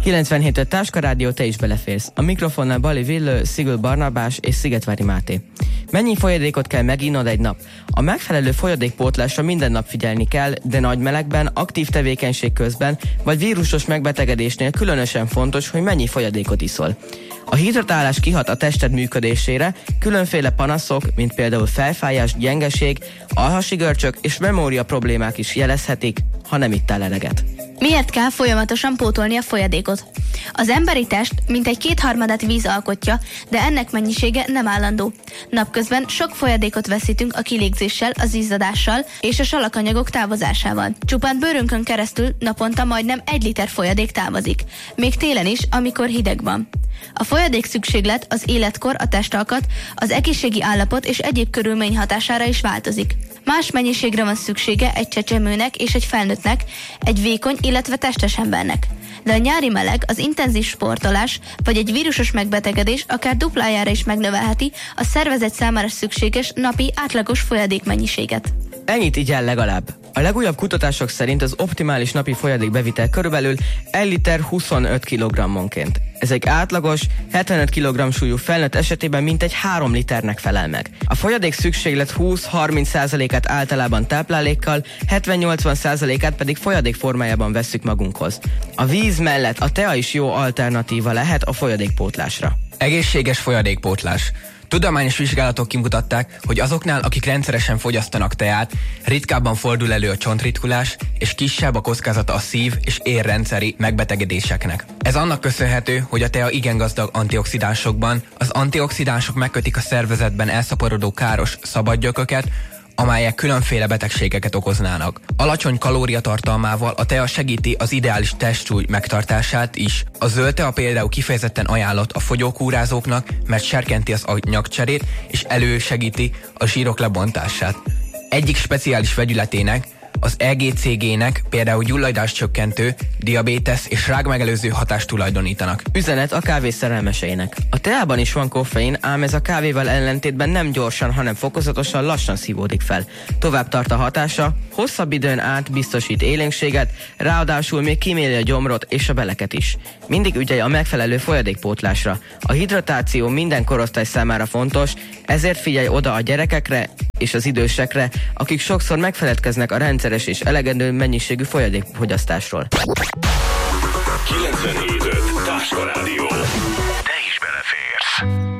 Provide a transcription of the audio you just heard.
97.5 Táska Rádió, te is beleférsz. A mikrofonnál Bali Villő, Szigül Barnabás és Szigetvári Máté. Mennyi folyadékot kell meginnod egy nap? A megfelelő folyadékpótlásra minden nap figyelni kell, de nagy melegben, aktív tevékenység közben vagy vírusos megbetegedésnél különösen fontos, hogy mennyi folyadékot iszol. A hidratálás kihat a tested működésére, különféle panaszok, mint például fejfájás, gyengeség, alhasi görcsök és memória problémák is jelezhetik, ha nem ittál eleget. Miért kell folyamatosan pótolni a folyadékot? Az emberi test mintegy 2/3 víz alkotja, de ennek mennyisége nem állandó. Napközben sok folyadékot veszítünk a kilégzéssel, az izzadással és a salakanyagok távozásával. Csupán bőrünkön keresztül naponta majdnem 1 liter folyadék távozik, még télen is, amikor hideg van. A folyadék szükséglet az életkor, a testalkat, az egészségi állapot és egyéb körülmény hatására is változik. Más mennyiségre van szüksége egy csecsemőnek és egy felnőttnek, egy vékony, illetve testes embernek. De a nyári meleg, az intenzív sportolás vagy egy vírusos megbetegedés akár duplájára is megnövelheti a szervezet számára szükséges napi átlagos folyadékmennyiséget. Ennyit igyál legalább. A legújabb kutatások szerint az optimális napi folyadékbevitel körülbelül 1 liter 25 kg-onként. Ez egy átlagos, 75 kg súlyú felnőtt esetében mintegy 3 liternek felel meg. A folyadék szükséglet 20-30%-át általában táplálékkal, 70-80%-át pedig folyadék formájában vesszük magunkhoz. A víz mellett a tea is jó alternatíva lehet a folyadékpótlásra. Egészséges folyadékpótlás. Tudományos vizsgálatok kimutatták, hogy azoknál, akik rendszeresen fogyasztanak teát, ritkábban fordul elő a csontritkulás, és kisebb a kockázata a szív- és érrendszeri megbetegedéseknek. Ez annak köszönhető, hogy a tea igen gazdag antioxidánsokban, az antioxidánsok megkötik a szervezetben elszaporodó káros szabadgyököket, amelyek különféle betegségeket okoznának. Alacsony kalóriatartalmával a tea segíti az ideális testsúly megtartását is. A zöld tea például kifejezetten ajánlott a fogyókúrázóknak, mert serkenti az anyagcserét és elősegíti a zsírok lebontását. Egyik speciális vegyületének, az EGCG-nek például gyulladás csökkentő, diabétesz és rákmegelőző hatást tulajdonítanak. Üzenet a kávé szerelmeseinek. A teában is van koffein, ám ez a kávéval ellentétben nem gyorsan, hanem fokozatosan lassan szívódik fel. Tovább tart a hatása, hosszabb időn át biztosít élénkséget, ráadásul még kíméli a gyomrot és a beleket is. Mindig ügyelj a megfelelő folyadékpótlásra. A hidratáció minden korosztály számára fontos, ezért figyelj oda a gyerekekre és az idősekre, akik sokszor megfeledkeznek a rendszeres és elegendő mennyiségű folyadékfogyasztásról. 97.5 Táska Rádió.